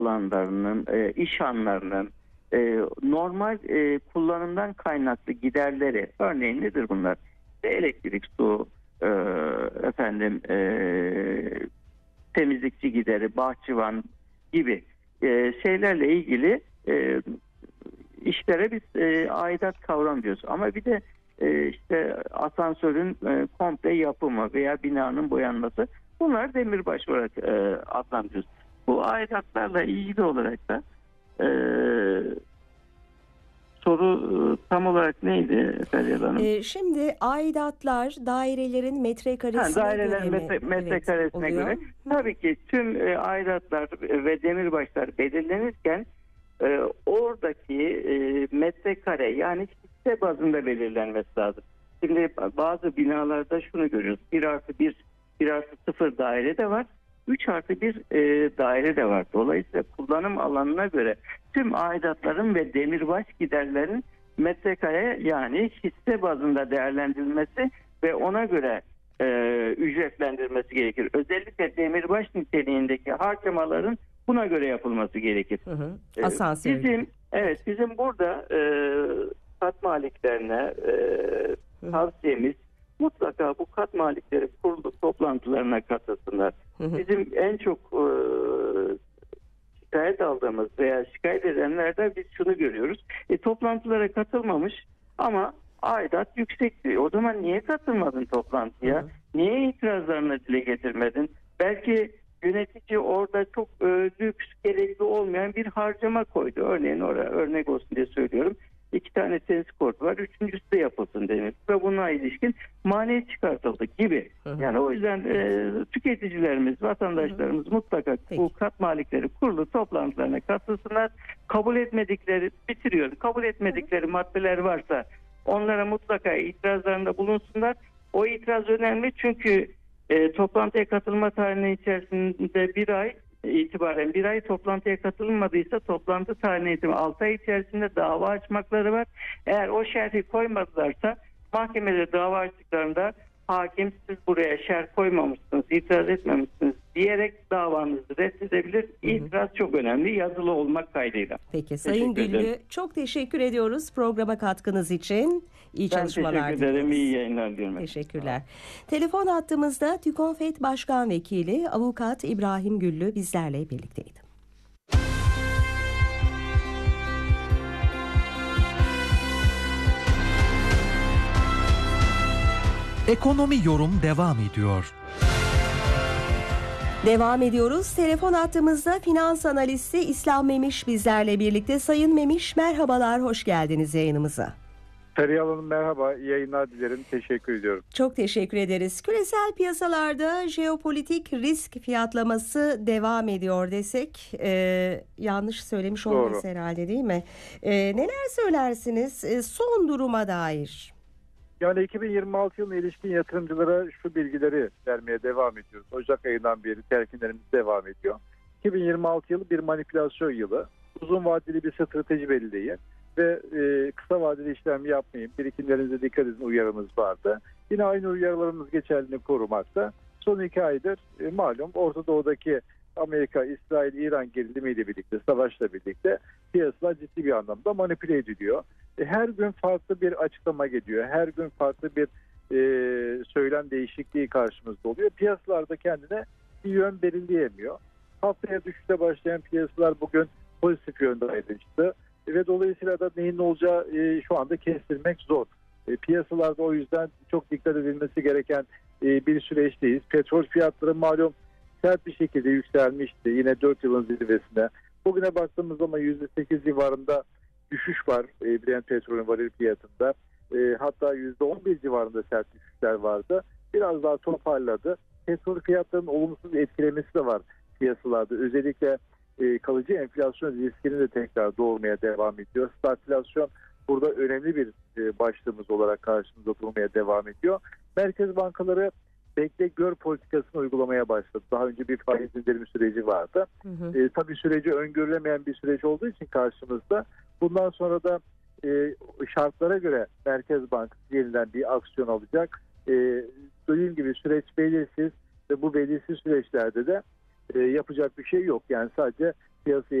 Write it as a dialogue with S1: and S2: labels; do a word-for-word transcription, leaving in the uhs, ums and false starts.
S1: alanlarının, e, iş anlarının e, normal e, kullanımdan kaynaklı giderleri, örneğin nedir bunlar? İşte elektrik, su, e, efendim e, temizlikçi gideri, bahçıvan gibi e, şeylerle ilgili e, işlere biz e, aidat kavram diyoruz. Ama bir de e, işte asansörün e, komple yapımı veya binanın boyanması, bunlar demirbaş olarak e, adlandırıyoruz. Bu aidatlarla ilgili olarak da e, soru e, tam olarak neydi Feryal Hanım?
S2: Ee, şimdi aidatlar dairelerin metrekaresine
S1: Ha, dairelerin
S2: göre mi?
S1: metre, metrekaresine
S2: Evet,
S1: göre. Tabii ki tüm e, aidatlar ve demirbaşlar belirlenirken e, oradaki e, metrekare, yani hisse bazında belirlenmesi lazım. Şimdi bazı binalarda şunu görüyoruz. bir artı bir, bir artı sıfır daire de var. üç artı bir e, daire de var. Dolayısıyla kullanım alanına göre tüm aidatların ve demirbaş giderlerin metrekare, yani hisse bazında değerlendirilmesi ve ona göre e, ücretlendirmesi gerekir. Özellikle demirbaş niteliğindeki harcamaların buna göre yapılması gerekir.
S2: Hı hı.
S1: E,
S2: Asansör.
S1: bizim evet bizim burada e, kat maliklerine e, tavsiyemiz, mutlaka bu kat malikleri kurulu toplantılarına katılsınlar.
S2: Hı hı.
S1: Bizim en çok e, şikayet aldığımız veya şikayet edenlerde biz şunu görüyoruz. E, toplantılara katılmamış ama aidat yüksek diyor. O zaman niye katılmadın toplantıya?
S2: Hı hı.
S1: Niye itirazlarını dile getirmedin? Belki yönetici orada çok e, lüks, gerekli olmayan bir harcama koydu. Örneğin oraya örnek olsun diye söylüyorum. İki tane tenis kortu var. Üçüncüsü de yapılsın denir. Ve buna ilişkin maliyet çıkartıldı gibi.
S2: Hı hı.
S1: Yani o yüzden e, tüketicilerimiz, vatandaşlarımız hı hı. mutlaka
S2: Peki.
S1: bu kat malikleri kurulu toplantılarına katılsınlar. Kabul etmedikleri, bitiriyor. Kabul etmedikleri hı hı. maddeler varsa onlara mutlaka itirazlarında bulunsunlar. O itiraz önemli çünkü e, toplantıya katılma tarihinin içerisinde bir ay itibaren bir ay toplantıya katılmadıysa toplantı tarihine itibaren altı ay içerisinde dava açmakları var. Eğer o şerhi koymadılarsa mahkemede dava açtıklarında hakim siz buraya şerh koymamışsınız, itiraz etmemişsiniz diyerek davanızı reddedebilir. İtiraz çok önemli, yazılı olmak kaydıyla.
S2: Peki Sayın Güllü, çok teşekkür ediyoruz programa katkınız için. İyi
S1: ben
S2: çalışmalar
S1: teşekkür ederim, diliyoruz. İyi yayınlar diliyorum.
S2: Teşekkürler. Telefon hattımızda TÜKONFET Başkan Vekili Avukat İbrahim Güllü bizlerle birlikteydi.
S3: Ekonomi Yorum devam ediyor.
S2: Devam ediyoruz. Telefon hattımızda finans analisti İslam Memiş bizlerle birlikte. Sayın Memiş, merhabalar, hoş geldiniz yayınımıza.
S4: Feryal Hanım merhaba, iyi yayınlar dilerim. Teşekkür ediyorum.
S2: Çok teşekkür ederiz. Küresel piyasalarda jeopolitik risk fiyatlaması devam ediyor desek e, yanlış söylemiş olmayız herhalde, değil mi? E, neler söylersiniz e, son duruma dair?
S4: Yani iki bin yirmi altı yılına ilişkin yatırımcılara şu bilgileri vermeye devam ediyoruz. Ocak ayından beri telkinlerimiz devam ediyor. iki bin yirmi altı yılı bir manipülasyon yılı. Uzun vadeli bir strateji belirleyin ve e, kısa vadeli işlem yapmayın. Birikimlerinize dikkat edin uyarımız vardı. Yine aynı uyarılarımız geçerliliğini korumakta. Son iki aydır e, malum Orta Doğu'daki Amerika, İsrail, İran gerilimiyle birlikte, savaşla birlikte piyasalar ciddi bir anlamda manipüle ediliyor. E, her gün farklı bir açıklama geliyor. Her gün farklı bir e, söylem değişikliği karşımızda oluyor. Piyasalarda kendine bir yön belirleyemiyor. Haftaya düşüşte başlayan piyasalar bugün pozitif yönde ayrıştı. E, ve dolayısıyla da neyin olacağı e, şu anda kestirmek zor. E, piyasalarda o yüzden çok dikkat edilmesi gereken e, bir süreçteyiz. Petrol fiyatları malum sert bir şekilde yükselmişti. Yine dört yılın zirvesine. Bugüne baktığımız zaman yüzde sekiz civarında düşüş var e, Brent petrolün varil fiyatında. E, hatta yüzde on bir civarında sert düşüşler vardı. Biraz daha toparladı. Petrol fiyatlarının olumsuz etkilemesi de var piyasalarda. Özellikle e, kalıcı enflasyon riskini de tekrar doğurmaya devam ediyor. Stagflasyon burada önemli bir e, başlığımız olarak karşımıza durmaya devam ediyor. Merkez bankaları bekle gör politikasını uygulamaya başladı. Daha önce bir faiz indirimi süreci vardı. Hı hı. E, tabii süreci öngörülemeyen bir süreç olduğu için karşımızda bundan sonra da e, şartlara göre Merkez Bankası yeniden bir aksiyon alacak. E, dediğim gibi süreç belirsiz ve bu belirsiz süreçlerde de e, yapacak bir şey yok. Yani sadece piyasayı